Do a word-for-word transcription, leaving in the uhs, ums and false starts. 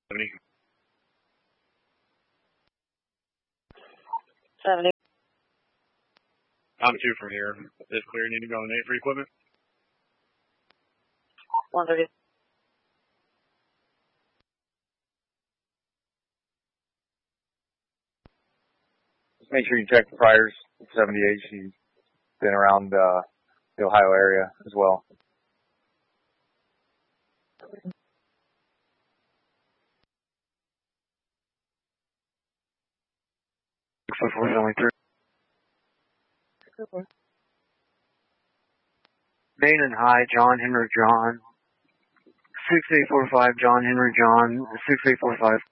seventy. seventy. I'm two from here. It's clear. Need to go on eight for equipment. one thirty. Just make sure you check the Pryor's seventy-eight. She's been around uh, the Ohio area as well. six foot four is only three. Main and high, John Henry John. six eight four five, John Henry John. six eight four five.